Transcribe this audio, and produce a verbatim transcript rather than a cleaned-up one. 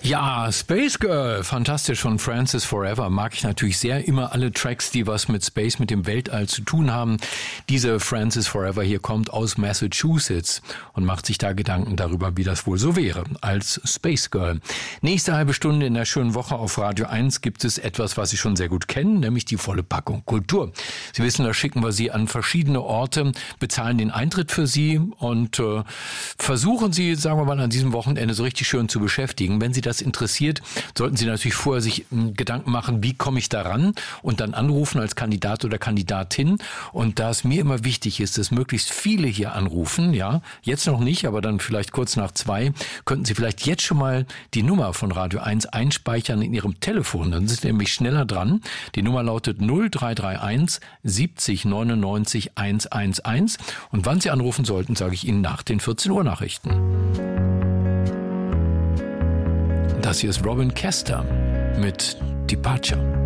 Ja, Space Girl, fantastisch von Francis Forever, mag ich natürlich sehr. Immer alle Tracks, die was mit Space, mit dem Weltall zu tun haben. Diese Francis Forever hier kommt aus Massachusetts und macht sich da Gedanken darüber, wie das wohl so wäre als Space Girl. Nächste halbe Stunde in der schönen Woche auf Radio eins gibt es etwas, was Sie schon sehr gut kennen, nämlich die volle Packung Kultur. Sie wissen, da schicken wir Sie an verschiedene Orte, bezahlen den Eintritt für Sie und äh, versuchen Sie, sagen wir mal, an diesem Wochenende so richtig schön zu beschäftigen. Wenn Sie das interessiert, sollten Sie natürlich vorher sich Gedanken machen, wie komme ich da ran und dann anrufen als Kandidat oder Kandidatin. Und da es mir immer wichtig ist, dass möglichst viele hier anrufen, ja, jetzt noch nicht, aber dann vielleicht kurz nach zwei, könnten Sie vielleicht jetzt schon mal die Nummer von Radio eins einspeichern in Ihrem Telefon. Dann sind Sie nämlich schneller dran. Die Nummer lautet null drei drei eins siebzig neunundneunzig hundertelf. Und wann Sie anrufen sollten, sage ich Ihnen nach den vierzehn Uhr Nachrichten. Das hier ist Robin Kester mit Departure.